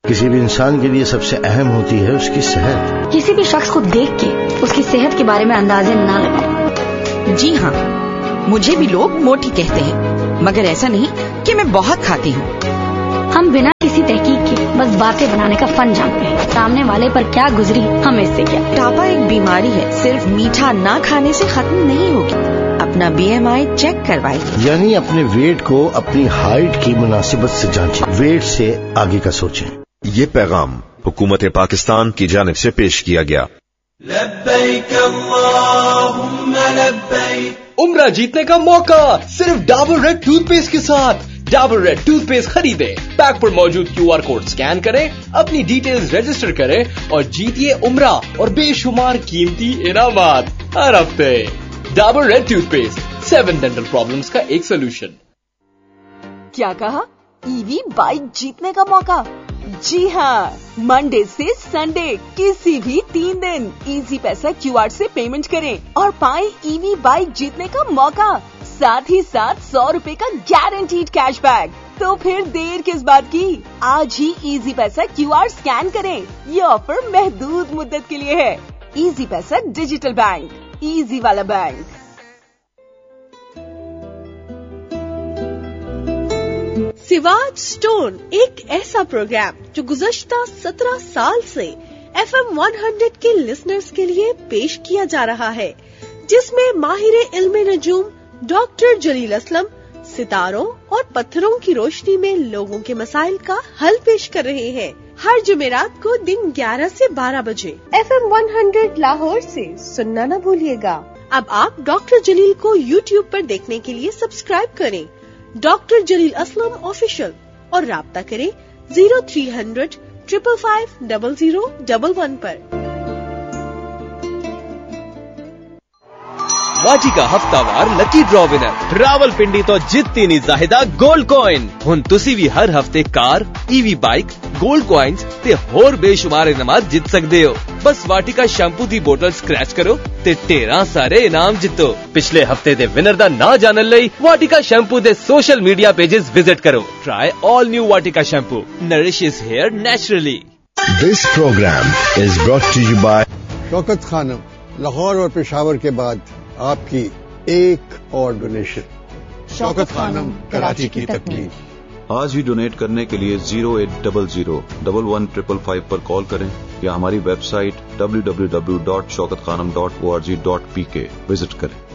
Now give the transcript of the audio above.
کسی بھی انسان کے لیے سب سے اہم ہوتی ہے اس کی صحت. کسی بھی شخص کو دیکھ کے اس کی صحت کے بارے میں اندازے نہ لگائیں. جی ہاں، مجھے بھی لوگ موٹی کہتے ہیں، مگر ایسا نہیں کہ میں بہت کھاتی ہوں. ہم بنا کسی تحقیق کے بس باتیں بنانے کا فن جانتے ہیں. سامنے والے پر کیا گزری ہمیں اس سے کیا. موٹاپا ایک بیماری ہے، صرف میٹھا نہ کھانے سے ختم نہیں ہوگی. اپنا BMI چیک کروائیے، یعنی اپنے ویٹ کو اپنی ہائٹ کی مناسبت سے جانچیں، ویٹ سے آگے کا سوچیں. یہ پیغام حکومت پاکستان کی جانب سے پیش کیا گیا. لبیک اللہم لبیک. عمرہ جیتنے کا موقع صرف ڈابر ریڈ ٹوتھ پیسٹ کے ساتھ. ڈابر ریڈ ٹوتھ پیسٹ خریدیں، پیک پر موجود QR کوڈ سکین کریں، اپنی ڈیٹیلز رجسٹر کریں اور جیتیے عمرہ اور بے شمار قیمتی انعامات ہر ہفتے. Dabur red tooth paste 7 dental problems کا ایک سولوشن. کیا کہا؟ EV بائک جیتنے کا موقع؟ جی ہاں، منڈے سے سنڈے کسی بھی 3 دن ایزی پیسہ QR سے پیمنٹ کریں اور پائیں EV بائک جیتنے کا موقع، ساتھ ہی ساتھ 100 روپے کا گارنٹیڈ کیش بیک. تو پھر دیر کس بات کی، آج ہی ایزی پیسہ QR سکین کریں. یہ آفر محدود مدت کے لیے ہے. ایزی پیسہ ڈیجیٹل بینک، ایزی والا بینک. سواج سٹون ایک ایسا پروگرام جو گزشتہ 17 سال سے FM 100 کے لسنرز کے لیے پیش کیا جا رہا ہے، جس میں ماہر علم نجوم ڈاکٹر جلیل اسلم ستاروں اور پتھروں کی روشنی میں لوگوں کے مسائل کا حل پیش کر رہے ہیں. ہر جمعرات کو دن 11 سے 12 بجے FM 100 لاہور سے سننا نہ بھولیے گا. اب آپ ڈاکٹر جلیل کو YouTube پر دیکھنے کے لیے سبسکرائب کریں، ڈاکٹر جلیل اسلم آفیشل، اور رابطہ کریں 0300 555 0011 پر. واٹی کا ہفتہ وار لکی ڈرا ونر راول پنڈی تو جتتی نہیں زاہدہ گولڈ کوئن. ہن تسی بھی ہر ہفتے کار، EV بائک، گولڈ کوئنز تے ہور بے شمار انعامات جت سکتے ہو. بس واٹی کا شیمپو دی بوتل سکریچ کرو تے 13 سارے انعام جتو. پچھلے ہفتے دے ونر دا نا جانن لئی واٹی کا شیمپو دے سوشل میڈیا پیجز وزٹ کرو. ٹرائی آل نیو واٹی کا shampoo, نرشز hair naturally. This program is brought to you by شوکت خانم. لاہور اور پشاور کے بعد آپ کی ایک اور ڈونیشن. شوکت خانم کراچی کی تکلیف. آج ہی ڈونیٹ کرنے کے لیے 0800 11 پر کال کریں یا ہماری ویب سائٹ www.shaukatkhanam.org.pk وزٹ کریں.